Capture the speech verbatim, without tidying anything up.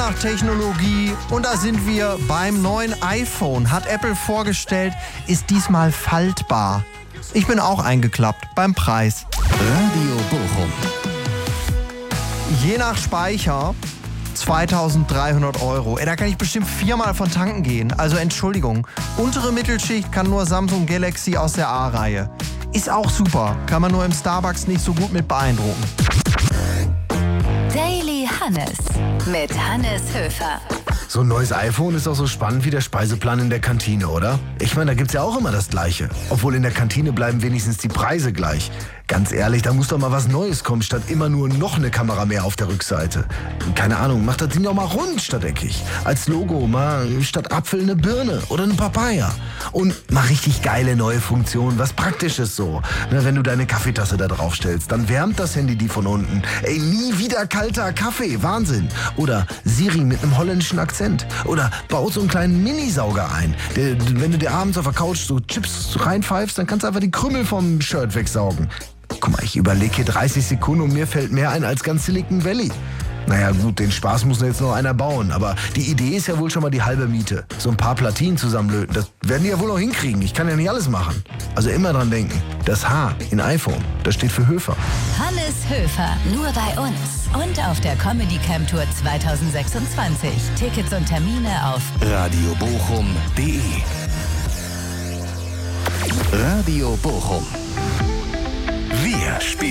nach Technologie und da sind wir beim neuen iPhone. Hat Apple vorgestellt, ist diesmal faltbar. Ich bin auch eingeklappt beim Preis. Radio Bochum. Je nach Speicher zweitausenddreihundert Euro. Ey, da kann ich bestimmt viermal von tanken gehen. Also Entschuldigung. Untere Mittelschicht kann nur Samsung Galaxy aus der A-Reihe. Ist auch super. Kann man nur im Starbucks nicht so gut mit beeindrucken. Daily Hannes mit Hannes Höfer. So ein neues iPhone ist auch so spannend wie der Speiseplan in der Kantine, oder? Ich meine, da gibt's ja auch immer das Gleiche. Obwohl in der Kantine bleiben wenigstens die Preise gleich. Ganz ehrlich, da muss doch mal was Neues kommen, statt immer nur noch eine Kamera mehr auf der Rückseite. Keine Ahnung, macht das Ding doch mal rund statt eckig. Als Logo mal statt Apfel eine Birne oder eine Papaya. Und mal richtig geile neue Funktionen, was Praktisches so. Na, wenn du deine Kaffeetasse da drauf stellst, dann wärmt das Handy die von unten. Ey, nie wieder kalter Kaffee, Wahnsinn. Oder Siri mit einem holländischen Akzent. Oder baut so einen kleinen Minisauger ein. Der, wenn du dir abends auf der Couch so Chips reinpfeifst, dann kannst du einfach die Krümel vom Shirt wegsaugen. Guck mal, ich überlege hier dreißig Sekunden und mir fällt mehr ein als ganz Silicon Valley. Naja gut, den Spaß muss jetzt noch einer bauen, aber die Idee ist ja wohl schon mal die halbe Miete. So ein paar Platinen zusammenlöten, das werden die ja wohl noch hinkriegen. Ich kann ja nicht alles machen. Also immer dran denken, das H in iPhone, das steht für Höfer. Hannes Höfer, nur bei uns. Und auf der Comedy Camp Tour zwanzig sechsundzwanzig. Tickets und Termine auf radiobochum punkt de. Radio Bochum. Wir spielen